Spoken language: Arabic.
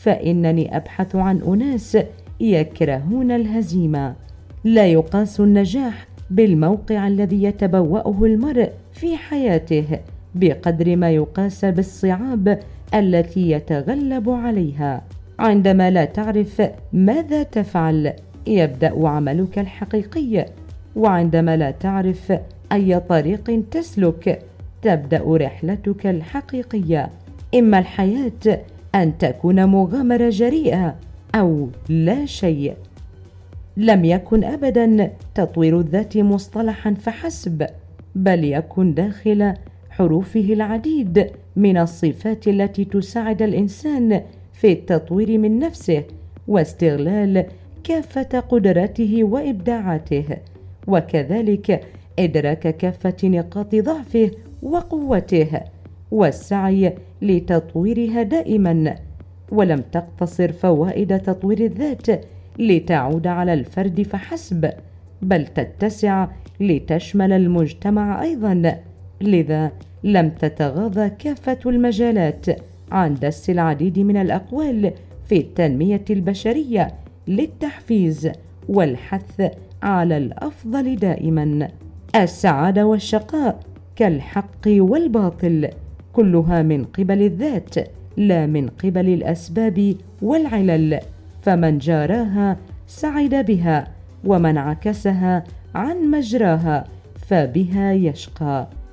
فإنني أبحث عن أناس يكرهون الهزيمة. لا يقاس النجاح بالموقع الذي يتبوأه المرء في حياته بقدر ما يقاس بالصعاب التي يتغلب عليها. عندما لا تعرف ماذا تفعل يبدأ عملك الحقيقي، وعندما لا تعرف أي طريق تسلك تبدأ رحلتك الحقيقية. إما الحياة أن تكون مغامرة جريئة أو لا شيء. لم يكن أبدا تطوير الذات مصطلحا فحسب، بل يكن داخل حروفه العديد من الصفات التي تساعد الإنسان في التطوير من نفسه واستغلال كافة قدراته وإبداعاته، وكذلك إدراك كافة نقاط ضعفه وقوته والسعي لتطويرها دائما. ولم تقتصر فوائد تطوير الذات لتعود على الفرد فحسب، بل تتسع لتشمل المجتمع أيضا. لذا لم تتغاضى كافة المجالات عن دس العديد من الأقوال في التنمية البشرية للتحفيز والحث على الأفضل دائما. السعادة والشقاء كالحق والباطل كلها من قبل الذات لا من قبل الأسباب والعلل، فمن جاراها سعد بها، ومن عكسها عن مجراها فبها يشقى.